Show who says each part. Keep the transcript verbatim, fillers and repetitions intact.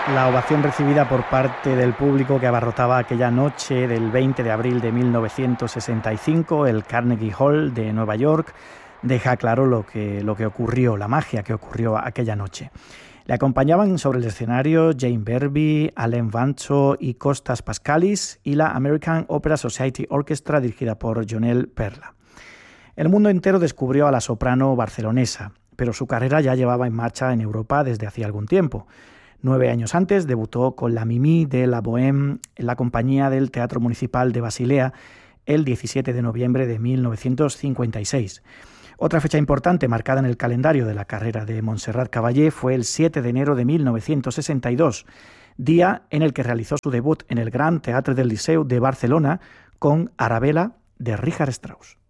Speaker 1: La ovación recibida por parte del público que abarrotaba aquella noche del veinte de abril de mil novecientos sesenta y cinco, el Carnegie Hall de Nueva York, deja claro lo que, lo que ocurrió, la magia que ocurrió aquella noche. Le acompañaban sobre el escenario Jane Berby, Alain Vancho y Costas Pascalis y la American Opera Society Orchestra dirigida por Jonel Perla. El mundo entero descubrió a la soprano barcelonesa, pero su carrera ya llevaba en marcha en Europa desde hacía algún tiempo. Nueve años antes debutó con la Mimi de la Bohème en la compañía del Teatro Municipal de Basilea el diecisiete de noviembre de mil novecientos cincuenta y seis. Otra fecha importante marcada en el calendario de la carrera de Montserrat Caballé fue el siete de enero de mil novecientos sesenta y dos, día en el que realizó su debut en el Gran Teatre del Liceu de Barcelona con Arabella de Richard Strauss.